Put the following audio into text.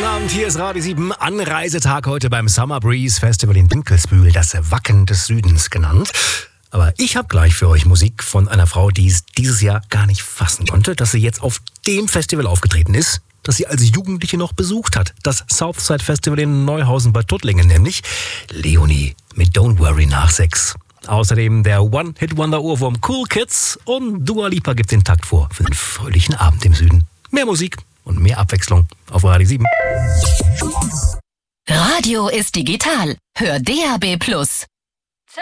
Abend, hier ist Radio 7, Anreisetag heute beim Summer Breeze Festival in Dinkelsbühl, das Wacken des Südens genannt. Aber ich habe gleich für euch Musik von einer Frau, die es dieses Jahr gar nicht fassen konnte, dass sie jetzt auf dem Festival aufgetreten ist, das sie als Jugendliche noch besucht hat. Das Southside Festival in Neuhausen bei Tuttlingen, nämlich Leonie mit Don't Worry nach 6. Außerdem der One-Hit-Wonder-Ohrwurm Cool Kids und Dua Lipa gibt den Takt vor für einen fröhlichen Abend im Süden. Mehr Musik und mehr Abwechslung auf Radio 7. Radio ist digital. Hör DAB+.